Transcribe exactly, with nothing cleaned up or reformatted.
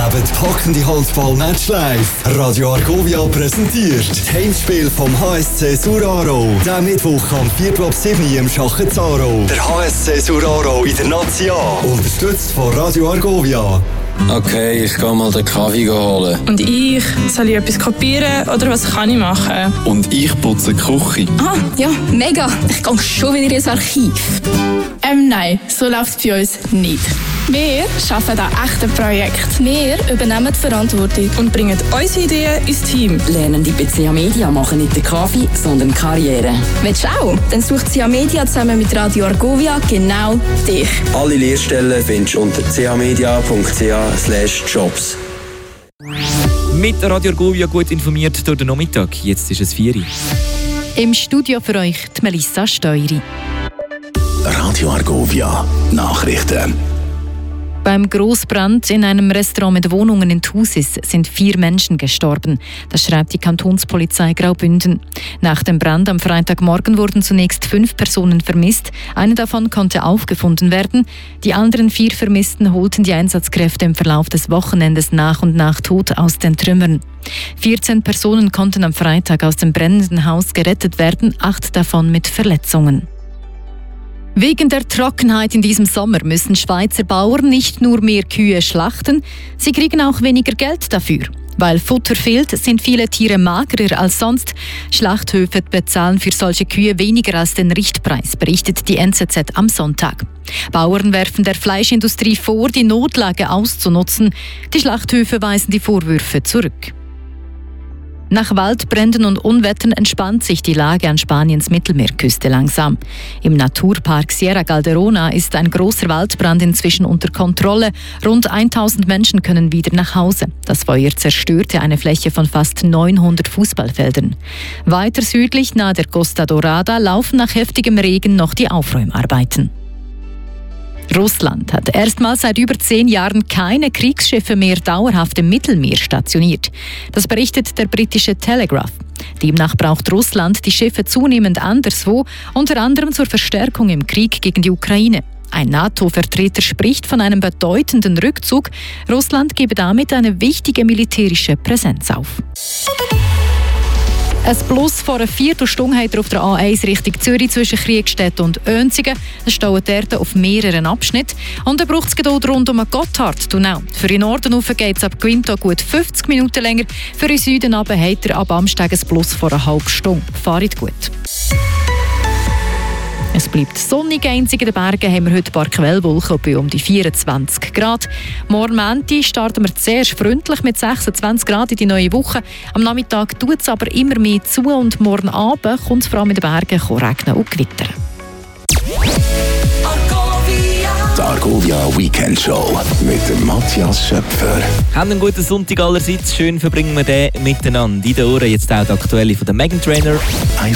Erlebt packende Handball-Match live. Radio Argovia präsentiert das Heimspiel vom H S C Suraro. Der Mittwoch am Viertel ab sieben im Schachenzaro. Der H S C Suraro in der Nazi A. Unterstützt von Radio Argovia. Okay, ich gehe mal den Kaffee holen. Und ich? Soll ich etwas kopieren oder was kann ich machen? Und ich putze die Küche. Ah, ja, mega. Ich gehe schon wieder ins Archiv. Ähm, nein, so läuft es bei uns nicht. Wir arbeiten an echten Projekten. Wir übernehmen die Verantwortung Und bringen unsere Ideen ins Team. Lernen die bei C A Media machen nicht den Kaffee, sondern Karriere. Willst du auch? Dann sucht C A Media zusammen mit Radio Argovia genau dich. Alle Lehrstellen findest du unter camedia punkt c h slash jobs. Mit Radio Argovia gut informiert durch den Nachmittag. Jetzt ist es vier Uhr. Im Studio für euch die Melissa Steueri. Radio Argovia Nachrichten. Beim Grossbrand in einem Restaurant mit Wohnungen in Thusis sind vier Menschen gestorben. Das schreibt die Kantonspolizei Graubünden. Nach dem Brand am Freitagmorgen wurden zunächst fünf Personen vermisst. Eine davon konnte aufgefunden werden. Die anderen vier Vermissten holten die Einsatzkräfte im Verlauf des Wochenendes nach und nach tot aus den Trümmern. vierzehn Personen konnten am Freitag aus dem brennenden Haus gerettet werden, acht davon mit Verletzungen. Wegen der Trockenheit in diesem Sommer müssen Schweizer Bauern nicht nur mehr Kühe schlachten, sie kriegen auch weniger Geld dafür. Weil Futter fehlt, sind viele Tiere magerer als sonst. Schlachthöfe bezahlen für solche Kühe weniger als den Richtpreis, berichtet die N Z Z am Sonntag. Bauern werfen der Fleischindustrie vor, die Notlage auszunutzen. Die Schlachthöfe weisen die Vorwürfe zurück. Nach Waldbränden und Unwettern entspannt sich die Lage an Spaniens Mittelmeerküste langsam. Im Naturpark Sierra Calderona ist ein großer Waldbrand inzwischen unter Kontrolle. Rund tausend Menschen können wieder nach Hause. Das Feuer zerstörte eine Fläche von fast neunhundert Fußballfeldern. Weiter südlich, nahe der Costa Dorada, laufen nach heftigem Regen noch die Aufräumarbeiten. Russland hat erstmals seit über zehn Jahren keine Kriegsschiffe mehr dauerhaft im Mittelmeer stationiert. Das berichtet der britische Telegraph. Demnach braucht Russland die Schiffe zunehmend anderswo, unter anderem zur Verstärkung im Krieg gegen die Ukraine. Ein NATO-Vertreter spricht von einem bedeutenden Rückzug. Russland gebe damit eine wichtige militärische Präsenz auf. Ein Plus vor einer Viertelstunde hat er auf der A eins Richtung Zürich zwischen Kriegstetten und Önzigen. Es staut dort auf mehreren Abschnitten. Und dann braucht es Geduld rund um den Gotthardtunnel. Für den Norden rauf geht es ab Quinto gut fünfzig Minuten länger. Für den Süden runter hat er ab Amsteg ein Plus vor einer halben Stunde. Fahrt gut. Es bleibt sonnig, einzig in den Bergen haben wir heute ein paar Quellwolken bei um die vierundzwanzig Grad. Morgen Montag starten wir zuerst freundlich mit sechsundzwanzig Grad in die neue Woche. Am Nachmittag tut es aber immer mehr zu und morgen Abend kommt es vor allem in den Bergen regnen und gewittern. Die Argovia Weekend Show mit dem Matthias Schöpfer. Haben einen guten Sonntag allerseits. Schön verbringen wir den miteinander. In den Ohren jetzt auch die aktuelle von der Megan Trainor.